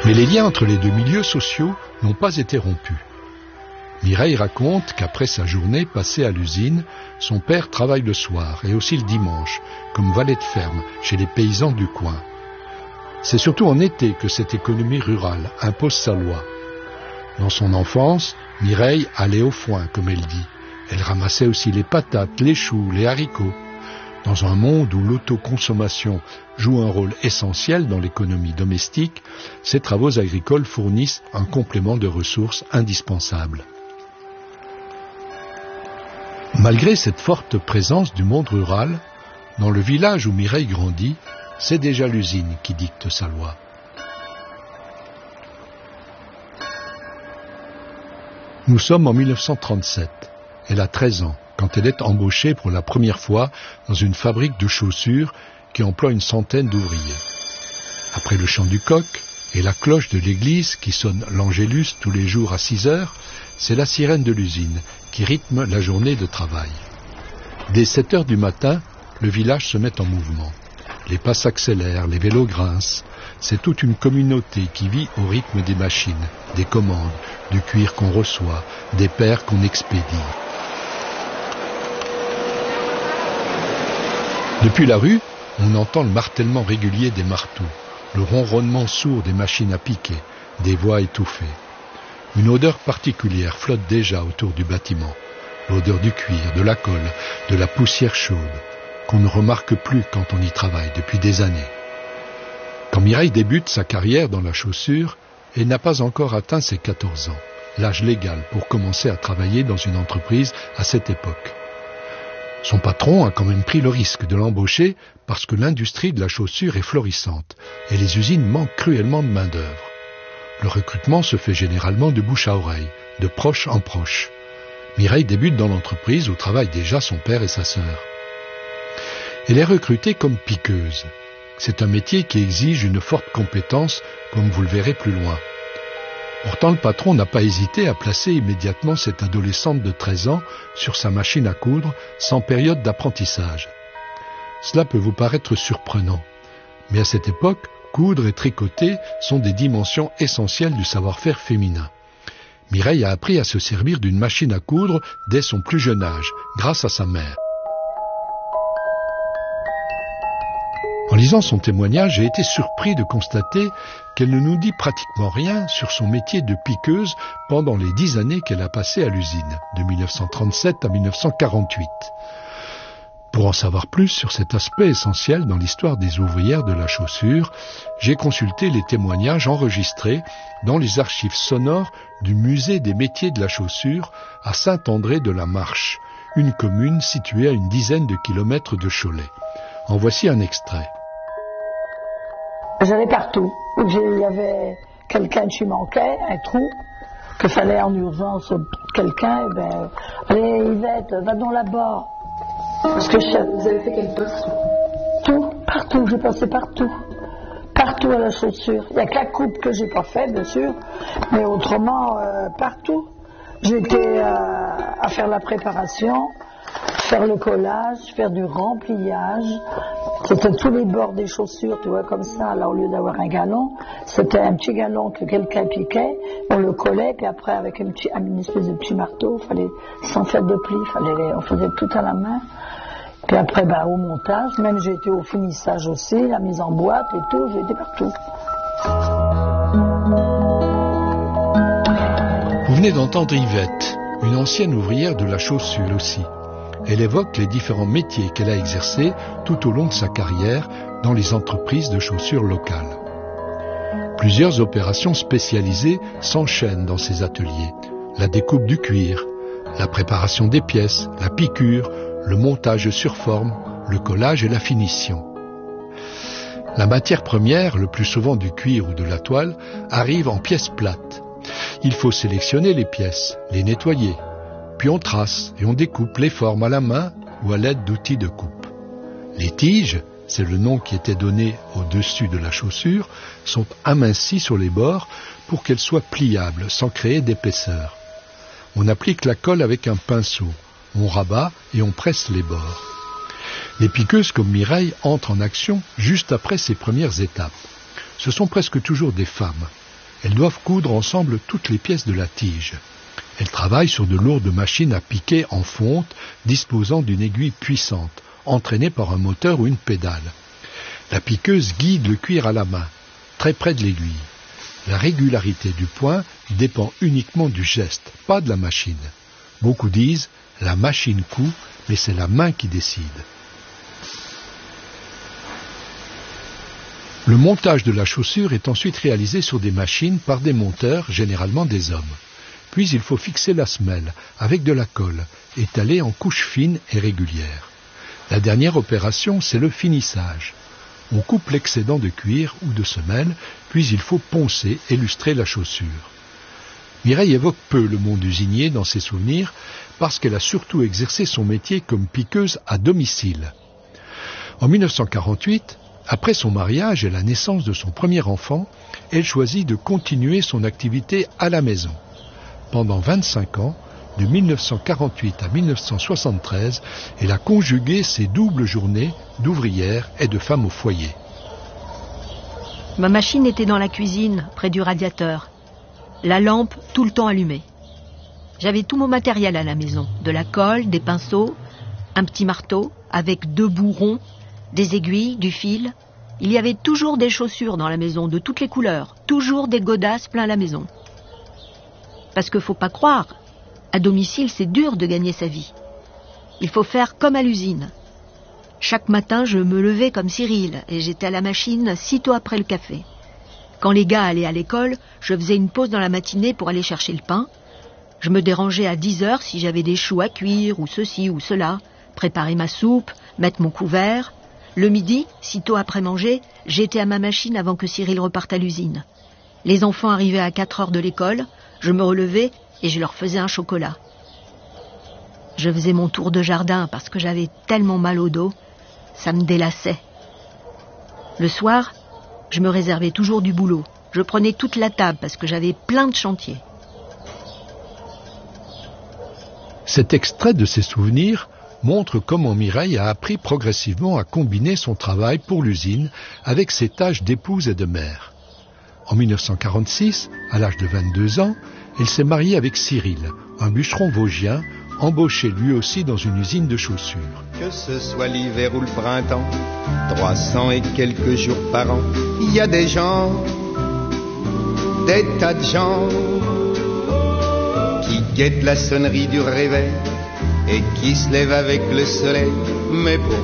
Mais les liens entre les deux milieux sociaux n'ont pas été rompus. Mireille raconte qu'après sa journée passée à l'usine, son père travaille le soir et aussi le dimanche, comme valet de ferme chez les paysans du coin. C'est surtout en été que cette économie rurale impose sa loi. Dans son enfance, Mireille allait au foin, comme elle dit. Elle ramassait aussi les patates, les choux, les haricots. Dans un monde où l'autoconsommation joue un rôle essentiel dans l'économie domestique, ces travaux agricoles fournissent un complément de ressources indispensable. Malgré cette forte présence du monde rural, dans le village où Mireille grandit, c'est déjà l'usine qui dicte sa loi. Nous sommes en 1937. Elle a 13 ans quand elle est embauchée pour la première fois dans une fabrique de chaussures qui emploie une centaine d'ouvriers. Après le chant du coq et la cloche de l'église qui sonne l'Angélus tous les jours à 6 heures, c'est la sirène de l'usine qui rythme la journée de travail. Dès 7 heures du matin, le village se met en mouvement. Les pas s'accélèrent, les vélos grincent. C'est toute une communauté qui vit au rythme des machines, des commandes, du cuir qu'on reçoit, des paires qu'on expédie. Depuis la rue, on entend le martèlement régulier des marteaux, le ronronnement sourd des machines à piquer, des voix étouffées. Une odeur particulière flotte déjà autour du bâtiment, l'odeur du cuir, de la colle, de la poussière chaude, qu'on ne remarque plus quand on y travaille depuis des années. Quand Mireille débute sa carrière dans la chaussure, elle n'a pas encore atteint ses 14 ans, l'âge légal pour commencer à travailler dans une entreprise à cette époque. Son patron a quand même pris le risque de l'embaucher parce que l'industrie de la chaussure est florissante et les usines manquent cruellement de main-d'œuvre. Le recrutement se fait généralement de bouche à oreille, de proche en proche. Mireille débute dans l'entreprise où travaillent déjà son père et sa sœur. Elle est recrutée comme piqueuse. C'est un métier qui exige une forte compétence, comme vous le verrez plus loin. Pourtant, le patron n'a pas hésité à placer immédiatement cette adolescente de 13 ans sur sa machine à coudre sans période d'apprentissage. Cela peut vous paraître surprenant, mais à cette époque, coudre et tricoter sont des dimensions essentielles du savoir-faire féminin. Mireille a appris à se servir d'une machine à coudre dès son plus jeune âge, grâce à sa mère. En lisant son témoignage, j'ai été surpris de constater qu'elle ne nous dit pratiquement rien sur son métier de piqueuse pendant les 10 années qu'elle a passées à l'usine, de 1937 à 1948. Pour en savoir plus sur cet aspect essentiel dans l'histoire des ouvrières de la chaussure, j'ai consulté les témoignages enregistrés dans les archives sonores du musée des métiers de la chaussure à Saint-André-de-la-Marche, une commune située à une dizaine de kilomètres de Cholet. En voici un extrait. J'allais partout. Il y avait quelqu'un qui manquait, un trou, qu'il fallait en urgence quelqu'un, et ben, allez Yvette, va donc là-bas. Parce que vous avez fait quel poste? Tout, partout, j'ai passé partout. Partout à la chaussure. Il n'y a que la coupe que j'ai pas fait, bien sûr, mais autrement, partout. J'étais à faire la préparation, faire le collage, faire du remplissage. C'était tous les bords des chaussures, tu vois, comme ça. Là, au lieu d'avoir un galon, c'était un petit galon que quelqu'un piquait, on le collait, puis après, avec une espèce de petit marteau, fallait, sans faire de pli, on faisait tout à la main. Puis après, au montage, même j'ai été au finissage aussi, la mise en boîte et tout, j'ai été partout. Vous venez d'entendre Yvette, une ancienne ouvrière de la chaussure aussi. Elle évoque les différents métiers qu'elle a exercés tout au long de sa carrière dans les entreprises de chaussures locales. Plusieurs opérations spécialisées s'enchaînent dans ces ateliers. La découpe du cuir, la préparation des pièces, la piqûre, le montage sur forme, le collage et la finition. La matière première, le plus souvent du cuir ou de la toile, arrive en pièces plates. Il faut sélectionner les pièces, les nettoyer. Puis on trace et on découpe les formes à la main ou à l'aide d'outils de coupe. Les tiges, c'est le nom qui était donné au-dessus de la chaussure, sont amincies sur les bords pour qu'elles soient pliables sans créer d'épaisseur. On applique la colle avec un pinceau, on rabat et on presse les bords. Les piqueuses comme Mireille entrent en action juste après ces premières étapes. Ce sont presque toujours des femmes. Elles doivent coudre ensemble toutes les pièces de la tige. Elles travaillent sur de lourdes machines à piquer en fonte, disposant d'une aiguille puissante, entraînée par un moteur ou une pédale. La piqueuse guide le cuir à la main, très près de l'aiguille. La régularité du point dépend uniquement du geste, pas de la machine. Beaucoup disent « la machine coud », mais c'est la main qui décide. Le montage de la chaussure est ensuite réalisé sur des machines par des monteurs, généralement des hommes. Puis il faut fixer la semelle avec de la colle, étalée en couches fines et régulières. La dernière opération, c'est le finissage. On coupe l'excédent de cuir ou de semelle, puis il faut poncer et lustrer la chaussure. Mireille évoque peu le monde usinier dans ses souvenirs parce qu'elle a surtout exercé son métier comme piqueuse à domicile. En 1948, après son mariage et la naissance de son premier enfant, elle choisit de continuer son activité à la maison. Pendant 25 ans, de 1948 à 1973, elle a conjugué ses doubles journées d'ouvrière et de femme au foyer. Ma machine était dans la cuisine, près du radiateur. La lampe tout le temps allumée. J'avais tout mon matériel à la maison, de la colle, des pinceaux, un petit marteau avec 2 bouts ronds, des aiguilles, du fil. Il y avait toujours des chaussures dans la maison, de toutes les couleurs, toujours des godasses plein la maison. Parce que faut pas croire, à domicile c'est dur de gagner sa vie. Il faut faire comme à l'usine. Chaque matin je me levais comme Cyril et j'étais à la machine sitôt après le café. Quand les gars allaient à l'école, je faisais une pause dans la matinée pour aller chercher le pain. Je me dérangeais à 10h si j'avais des choux à cuire ou ceci ou cela, préparer ma soupe, mettre mon couvert. Le midi, sitôt après manger, j'étais à ma machine avant que Cyril reparte à l'usine. Les enfants arrivaient à 4h de l'école, je me relevais et je leur faisais un chocolat. Je faisais mon tour de jardin parce que j'avais tellement mal au dos, ça me délassait. Le soir, je me réservais toujours du boulot. Je prenais toute la table parce que j'avais plein de chantiers. Cet extrait de ses souvenirs montre comment Mireille a appris progressivement à combiner son travail pour l'usine avec ses tâches d'épouse et de mère. En 1946, à l'âge de 22 ans, elle s'est mariée avec Cyril, un bûcheron vosgien, embauché lui aussi dans une usine de chaussures. Que ce soit l'hiver ou le printemps, 300 et quelques jours par an, il y a des gens, des tas de gens, qui guettent la sonnerie du réveil et qui se lèvent avec le soleil, mais pour